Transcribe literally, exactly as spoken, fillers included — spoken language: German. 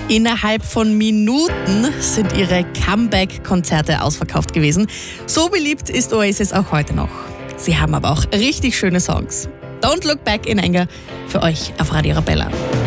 Innerhalb von Minuten sind ihre Comeback-Konzerte ausverkauft gewesen. So beliebt ist Oasis auch heute noch. Sie haben aber auch richtig schöne Songs. Don't Look Back in Anger für euch auf Radio Arabella.